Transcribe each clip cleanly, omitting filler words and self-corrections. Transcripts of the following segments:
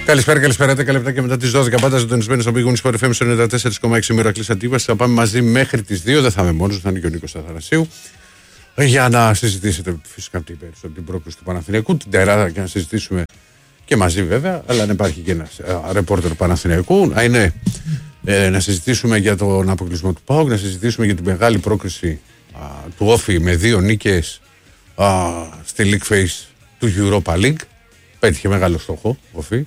Καλησπέρα, 10 λεπτά και μετά τις 12. Πάντα ζωντανισμένοι στον Big Win Sport FM 94,6 Μηρακλής Αντίπασης. Θα πάμε μαζί μέχρι τις 2. Δεν θα είμαι μόνος, θα είναι και ο Νίκος Αθανασίου. Για να συζητήσετε φυσικά την πρόκληση του Παναθηναϊκού, την τεράδα, και να συζητήσουμε και μαζί βέβαια. Αλλά αν υπάρχει και ένας ρεπόρτερ Παναθηναϊκού, να συζητήσουμε για τον αποκλεισμό του ΠΑΟΚ, να συζητήσουμε για την μεγάλη πρόκριση του Όφη με 2 νίκες στη League Phase του Europa League. Πέτυχε μεγάλο στόχο Όφη.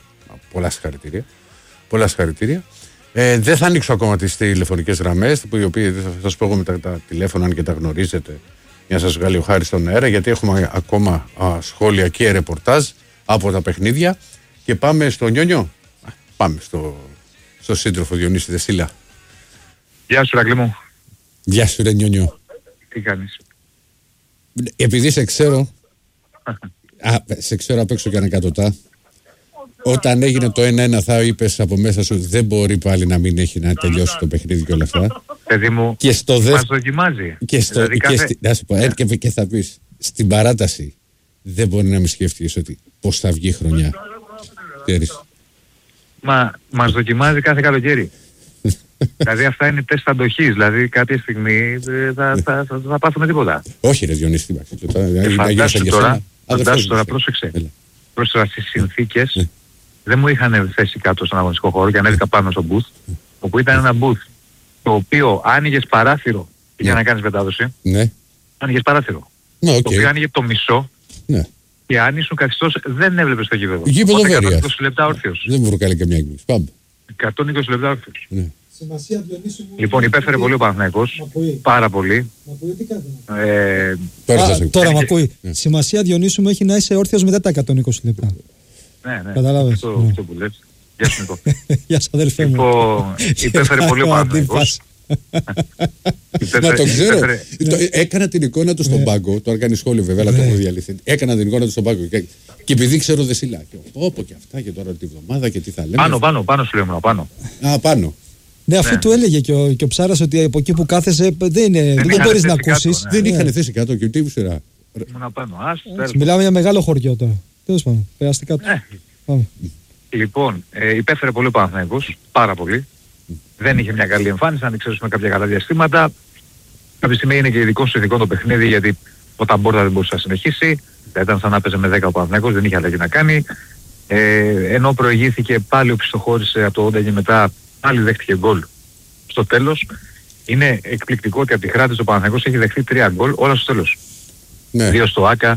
Πολλά συγχαρητήρια. Δεν θα ανοίξω ακόμα τις τηλεφωνικές γραμμές, οι οποίες θα σας πω εγώ με τα τηλέφωνα, αν και τα γνωρίζετε, για να σας βγάλει ο Χάρης στον αέρα, γιατί έχουμε ακόμα σχόλια και ρεπορτάζ από τα παιχνίδια. Και πάμε στο Νιόνιο. Πάμε στο σύντροφο Διονύση Δεσίλα. Γεια σου, Ρακλή μου. Γεια σου, ρε Νιόνιο. Τι κάνεις? Επειδή σε ξέρω, σε ξέρω απ' έξω και ανακατοτά. Όταν έγινε το 1-1 θα είπες από μέσα σου δεν μπορεί πάλι να μην έχει να τελειώσει το παιχνίδι και όλα αυτά. Παιδί μου, και στο μας δοκιμάζει. Και θα πεις στην παράταση δεν μπορεί να μην σκέφτηκες ότι πώς θα βγει η χρονιά. Μα μας δοκιμάζει κάθε καλοκαίρι. Δηλαδή αυτά είναι τεστ αντοχής. Δηλαδή κάποια στιγμή θα πάθουμε τίποτα. Όχι ρε Διονύση, φαντάσου τώρα, πρόσεξε. Πρόσεξε στις συνθήκες. Δεν μου είχαν θέσει κάτω στον αγωνιστικό χώρο και ανέβηκα πάνω στο booth, όπου ήταν ένα booth το οποίο άνοιγες παράθυρο για να κάνεις μετάδοση. Ναι. Άνοιγες παράθυρο. Το οποίο άνοιγε το μισό. Ναι. Και αν ήσουν καθιστός δεν έβλεπες το γήπεδο. Οπότε 120 λεπτά όρθιος. Δεν μου προκαλεί καμιά έκπληξη. Πάμε. 120 λεπτά όρθιος. Ναι. Λοιπόν, υπέφερε πολύ ο Παναθηναϊκός. Πάρα πολύ. Τώρα μ' ακούει. Σημασία, Διονύσου μου, έχει να είσαι όρθιος μετά τα 120 λεπτά. Ναι. Καταλάβες. Αυτό που λες. Γεια σου Νικό. Γεια σου αδελφέ μου. Υπέφερε πολύ ο Παναθηναϊκός. Μα το ξέρω. Έκανα την εικόνα του στον πάγκο. Τώρα κάνει σχόλιο βέβαια, αλλά το έχω διαλυθεί. Έκανα την εικόνα του στον πάγκο. Και επειδή ξέρω Δεσιλάκη. Όπω και αυτά και τώρα τη βδομάδα και τι θα λέμε. Πάνω σου λέμε, πάνω. Πάνω. Ναι, αφού του έλεγε και ο Ψάρας ότι από εκεί που κάθεσαι δεν μπορείς να ακούσεις. Δεν είχαν θέση κάτω και τι σειρά. Μιλάμε για μεγάλο χωριό τώρα. Τέλος πάντων, περαστικά του. Λοιπόν, υπέφερε πολύ ο Παναθηναϊκός, πάρα πολύ. Δεν είχε μια καλή εμφάνιση, αν ξέρουμε κάποια καλά διαστήματα. Κάποια στιγμή είναι και ειδικό το παιχνίδι, γιατί ο Ταμπόρτα δεν μπορούσε να συνεχίσει. Ήταν σαν να παίζει με 10 ο Παναθηναϊκός, δεν είχε αλλαγή να κάνει. Ενώ προηγήθηκε, πάλι οπισθοχώρησε από το 80 και μετά, πάλι δέχτηκε γκολ στο τέλος. Είναι εκπληκτικό ότι από τη Χράτης ο Παναθηναϊκός έχει δεχθεί 3 γκολ όλα στο τέλος. 2 στο Άκα,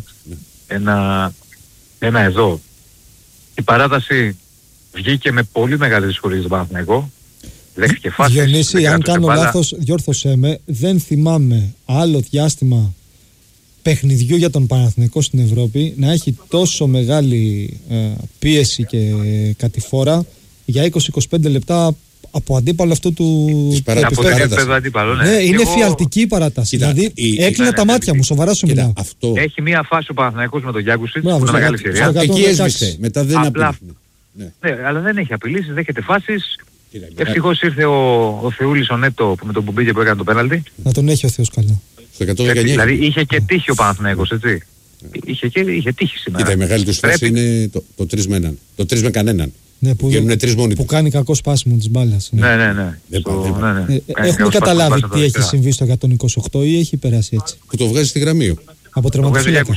ένα εδώ. Η παράταση βγήκε με πολύ μεγάλη δυσκολία στον Παναθηναϊκό. Δέχτηκε φάσεις. Διονύση, αν κάνω λάθος, διόρθωσέ με, δεν θυμάμαι άλλο διάστημα παιχνιδιού για τον Παναθηναϊκό στην Ευρώπη να έχει τόσο μεγάλη πίεση και κατηφόρα για 20-25 λεπτά από αντίπαλο αυτού του αντίπαλο, ναι, είναι φιαλτική η παράταση. Δηλαδή έκλεινα τα μάτια μου, σοβαρά σου μιλάω. Έχει μία φάση ο Παναθηναϊκός με τον Γιάγκουσιτ, που είναι μεγάλη ευκαιρία. Εκεί έσβησε, μετά δεν απειλήσε. Ναι, αλλά δεν έχει απειλήσει, δέχεται φάσεις. Ευτυχώς ήρθε ο Θεούλης ο Νέτο με τον που μπήκε που έκανε το πέναλτι. Να τον έχει ο Θεός καλά. Δηλαδή είχε και τύχη ο Παναθηναϊκός, έτσι. Είχε τύχη σήμερα. Κοίτα, η μεγάλη του στάση είναι το 3 με 1. Το 3 με κανέναν. Ναι, που κάνει κακό σπάσιμο της μπάλας. Ναι. Έχουμε καταλάβει τι έχει συμβεί στο 128 ή έχει περάσει έτσι? Που το βγάζει στη γραμμή. Από τερματοφύλακα.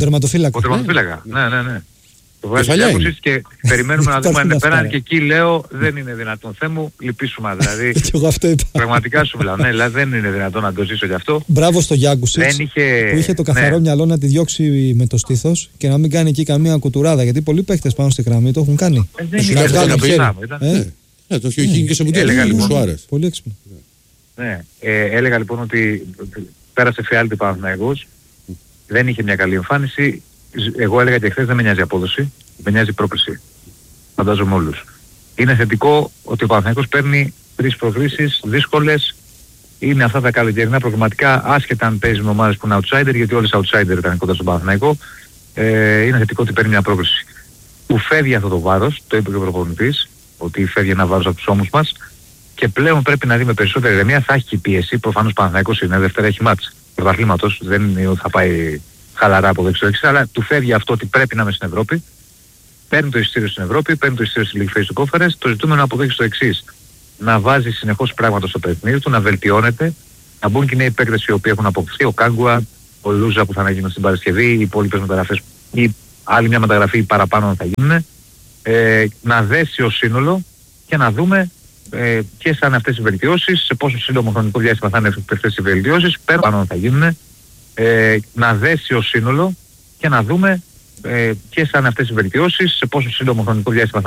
Ναι. Το βγάζει Γιάκουσιτς και περιμένουμε να δούμε αν είναι πέραν, και εκεί λέω δεν είναι δυνατόν. Θεέ μου, λυπήσουμε δηλαδή. Πραγματικά σου μιλάω. Ναι, δηλαδή δεν είναι δυνατόν να το ζήσω γι' αυτό. Μπράβο στο Γιάκουσιτς που είχε το καθαρό μυαλό να τη διώξει με το στήθος και να μην κάνει εκεί καμία κουτουράδα. Γιατί πολλοί παίχτες πάνω στη γραμμή το έχουν κάνει. Δεν είναι το έχει γίνει και σε μουντιάλ. Πολύ έξυπνο. Έλεγα λοιπόν ότι πέρασε φιάλτη Παναθηναϊκός. Δεν είχε μια καλή εμφάνιση. Εγώ έλεγα και χθες δεν με νοιάζει απόδοση, με νοιάζει πρόκριση. Φαντάζομαι όλους. Είναι θετικό ότι ο Παναθηναϊκός παίρνει 3 προκρίσεις δύσκολες. Είναι αυτά τα καλοκαιρινά προγραμματικά, άσχετα αν παίζει με ομάδες που είναι outsider, γιατί όλες outsider ήταν κοντά στον Παναθηναϊκό. Είναι θετικό ότι παίρνει μια πρόκριση. Που φεύγει αυτό το βάρος, το είπε και ο προπονητής, ότι φεύγει ένα βάρος από τους ώμους μας. Και πλέον πρέπει να δει με περισσότερη ηρεμία, θα έχει και πίεση. Προφανώς Παναθηναϊκός είναι, Δευτέρα έχει μάτς πρωταθλήματος, δεν είναι ότι θα πάει χαλαρά από δεξιό, αλλά του φεύγει αυτό ότι πρέπει να είμαι στην Ευρώπη. παίρνει το εισιτήριο στην Ευρώπη, παίρνει το εισιτήριο στη League Face του Conference. Το ζητούμενο αποδέχει στο εξής: να βάζει συνεχώς πράγματα στο παιχνίδι του, να βελτιώνεται, να μπουν και νέοι παίκτες οι οποίοι έχουν αποκτηθεί, ο Κάγκουα, ο Λούζα που θα γίνει στην Παρασκευή, οι υπόλοιπες μεταγραφές ή άλλη μια μεταγραφή παραπάνω θα γίνουν, να δέσει ως σύνολο και να δούμε ποιες θα είναι αυτές οι βελτιώσεις, σε πόσο σύντομο χρονικό διάστημα θα είναι αυτές οι βελτιώσεις, πάνω θα γίνουν, να δέσει ως σύνολο και να δούμε ποιες θα είναι αυτές οι βελτιώσεις, σε πόσο σύντομο χρονικό διάστημα θα